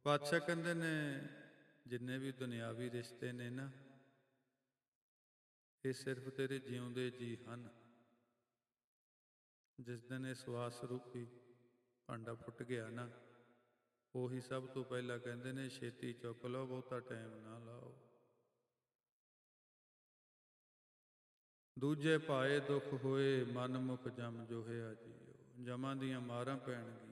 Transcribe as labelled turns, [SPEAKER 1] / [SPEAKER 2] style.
[SPEAKER 1] ਪਾਤਸ਼ਾਹ ਕਹਿੰਦੇ ਨੇ ਜਿੰਨੇ ਵੀ ਦੁਨਿਆਵੀ ਰਿਸ਼ਤੇ ਨੇ ਨਾ, ਇਹ ਸਿਰਫ ਤੇਰੇ ਜਿਉਂਦੇ ਜੀ ਹਨ। ਜਿਸ ਦਿਨ ਇਹ ਸਵਾਸ ਰੂਪੀ ਭਾਂਡਾ ਫੁੱਟ ਗਿਆ ਨਾ, ਉਹੀ ਸਭ ਤੋਂ ਪਹਿਲਾਂ ਕਹਿੰਦੇ ਨੇ ਛੇਤੀ ਚੁੱਕ ਲਓ, ਬਹੁਤਾ ਟਾਈਮ ਨਾ ਲਾਓ। ਦੂਜੇ ਭਾਏ ਦੁੱਖ ਹੋਏ, ਮਨ ਮੁਖ ਜਮ ਜੋਹਿਆ ਜੀਓ। ਜਮਾਂ ਦੀਆਂ ਮਾਰਾਂ ਪੈਣਗੀਆਂ,